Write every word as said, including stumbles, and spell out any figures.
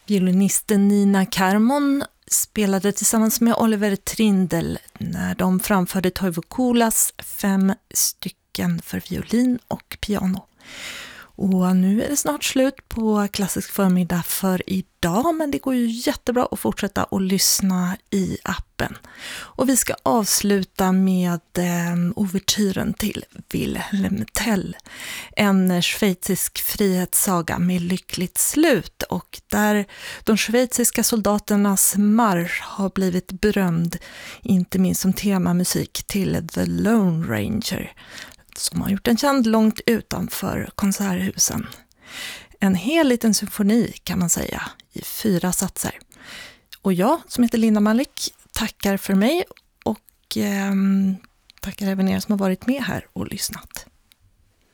Violinisten Nina Karmon spelade tillsammans med Oliver Trindl när de framförde Toivo Kulas fem stycken för violin och piano. Och nu är det snart slut på Klassisk förmiddag för idag, men det går ju jättebra att fortsätta att lyssna i appen. Och vi ska avsluta med eh, ouvertyren till Wilhelm Tell, en schweizisk frihetssaga med lyckligt slut, och där de schweiziska soldaternas marsch har blivit berömd, inte minst som temamusik till The Lone Ranger, som har gjort en känd långt utanför konserthusen. En hel liten symfoni kan man säga, i fyra satser. Och jag, som heter Linda Malik, tackar för mig och eh, tackar även er som har varit med här och lyssnat.